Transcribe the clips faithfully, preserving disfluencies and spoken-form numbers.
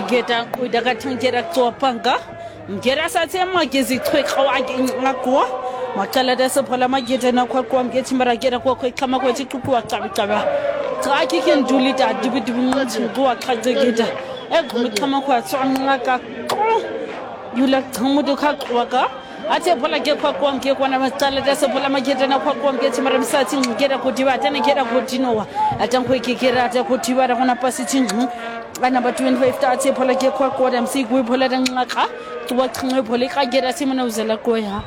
geta uida ka thangera tsopanga ngera sa tse magezi tweka wa ngakwa makala da se phola mageta na kwa kwa mgethi mara gera kwa kwa khama kwa tsiqhuqhu wa cabi caba cha ke ke nduli ta dibi dibi ngci kwa khaje geta egumi khama kwa tsonga ka yula thamudu kha kwa ka athe phola ke kwa kwa mge kwa na makala da se phola mageta na kwa kwa mgethi mara msatsi ngera ku diba tana gera ku dinowa atangwe ke kera ta ku diba ra gona pasitsi ngcu number twenty-five tathe phola ke kwa kwa da msikwe phola da ngaka tuwa khangwe phole ka gera simona uzela ko ya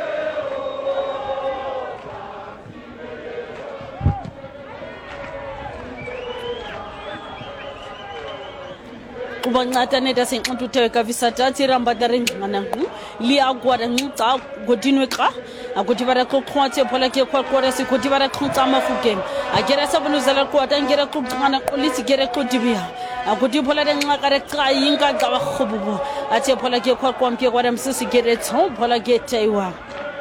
kubancata neta senqintu theka visatathi ramba darengana ngu liya kwada nca godinwe ka akuthi bara qoqhwathe phola ke kwa kwa sikuthi bara qhunca mafukeng agera sabona uzela ko atangera qoqhana qolisi gere qodibiya akuthi phola de nqa kare xa yinka xa bakhububo athe phola ke kwa kwa mke kwa msisi gere tso phola ke taiwa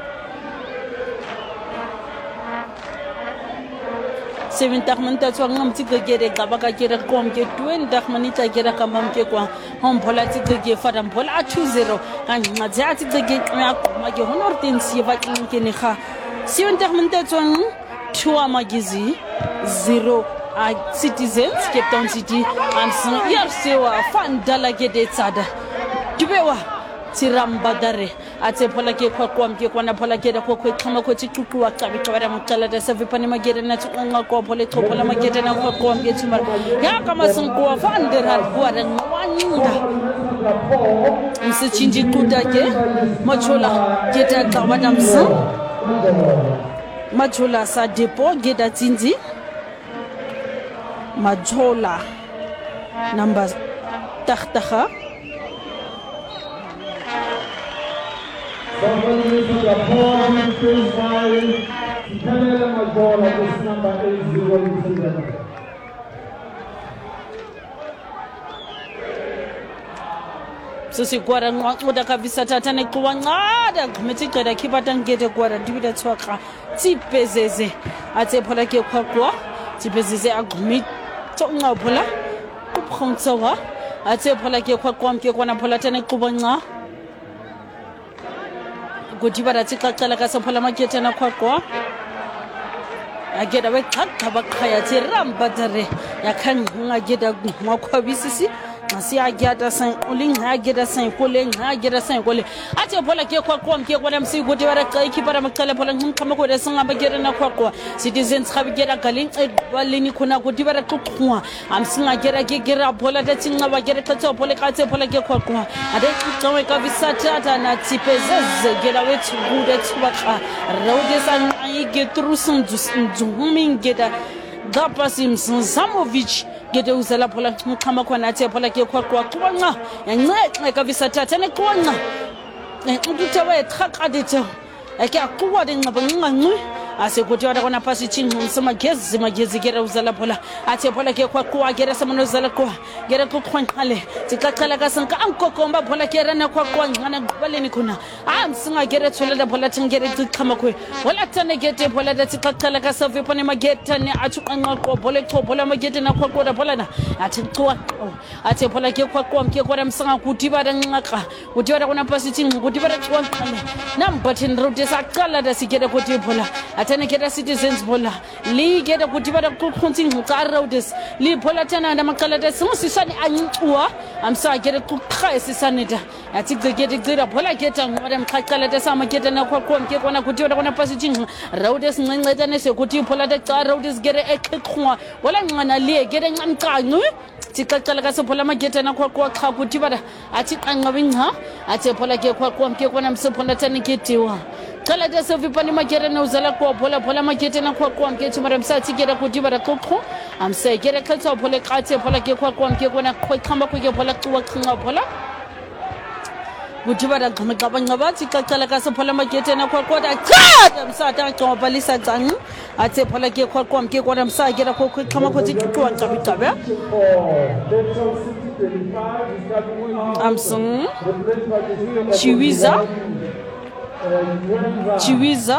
seven tahmanta tswanga mtike gere xa baka gere komke twenty tahmanita gere kama mke kwa hom phola tike fada phola two zero kanqa tsa tike ya kuma ke honortensi ba ke ne kha seven tahmanta tswanga two amagizi zero a citizens Cape Town City and yarsewa fandala gede tsada dibewa tirambadare atse phola ke kwa kwa mke kwa na phola ke da kwa kwa khama kwa tsiqhuqhu wa cabi caba ra maqala da se vipane magere na tsunga kwa phole thophola magete na kwa kwa mke tsimara ya kama sinko wa fandera kwa ra ngwanyinda msichinji kuda ke machola geta kawada msa machola sa depo geta tsinzi majola number takhtaha somebody with the phone please by Canada Majola this number eight zero seven sisi kwara ngoda kabisa tatane kuwa ngada kumetigeda khipata ngete kwara dibida tswaka tsipezeze atse phola ke khwakwa tsipezeze agumi tsonga phola kuphongtsawa atse phola ke khwakwa mke kwana phola tane kuba nga godibara tsixaxela ka sephola makete na khwakwa ageda weqhaqha bakhaya tsiramba dare yakhanqa geda ngwakhwabisisi ngasi ageda san ulinga ageda san kole ngageda san kole athe phola ke khwakwa mke kwana msi godibara xa ikhipara maqala phola ngikhama ko desinga bagera na khwakwa citizens khabigera galin balini khona godibara xuqhwa amsinga gera ke gera phola tatsinga bagera tatso phola ka tse phola ke khwakwa ade xawe ka visatata na tsipezeze gela wethu kude tsibaka rawdesan ayige trusundu nzumingeda gapasim Samovic gede uzela phola ngikhama khona athe phola ke khwaqwa qwanqa yancexe ka visatata ne qwanqa ngithe wethaqadithe ake aqwa de ngaba nganqu asekuthi wada kona phasi chingu samagezi magezi gera uzela phola athe phola ke khwaqwa gera samano uzela qwa gera kuqhwanqale tixaxela ka sanka ankokomba phola ke rana khwaqwa ngana gbaleni khona amsinga gera tholela phola thingere xiqhama khwe wala tane gete phola da tixaxela ka savi pone mageta ne athu qanqaqo phola qho phola magete na khwaqwa da phola na athi qwa athe phola ke khwaqwa mke kona msinga kuthi bada nqaqa kuthi bada kona phasi chingu kuthi bada qwanqale nambathini route saqala da sigede kuthi phola atane keda citizens phola li keda kuthi bada kukhunsi ngqa routes li phola tana na maqala da sisani ancuwa amsa keda kuqha esisanita athi gcegede gcira phola keda ngwada mqaqala da sama keda na khwaqwa mke kona kuthi bada kona phasi chingu routes ncencetane sekuthi phola da xa routes gere eqhiqhwa wala nqana li keda nqanqanqu tixaxela ka sephola magete na khwaqwa xa kuthi bada athi qanqabingha athe phola ke khwaqwa mke kona msephola tane ketiwa kala da sofi pani magere na uzala kwa phola phola magete na khwaqwa mke tsumara msatsi gera kuthi bada qoqho amse gera khatsa phola qathe phola ke khwaqwa mke kona khwaqhamba ke phola xiwa xinga phola kuthi bada gqaba bathi xaxela ka sephola magete na khwaqwa da cha msata xa balisa canqi athe phola ke khwaqwa mke kona msa gera khwaqhamba khothi xiwa cabi caba amsung chiwiza chiwiza